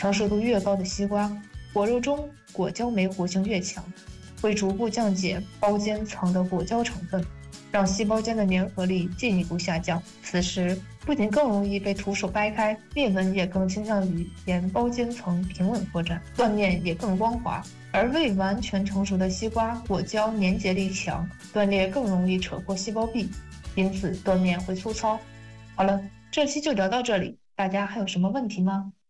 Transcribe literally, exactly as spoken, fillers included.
成熟度越高的西瓜，果肉中果胶酶活性越强，会逐步降解包间层的果胶成分，让细胞间的粘合力进一步下降。此时不仅更容易被徒手掰开，裂纹也更倾向于沿包间层平稳扩展，断面也更光滑。而未完全成熟的西瓜，果胶粘结力强，断裂更容易扯破细胞壁，因此断面会粗糙。好了，这期就聊到这里，大家还有什么问题吗？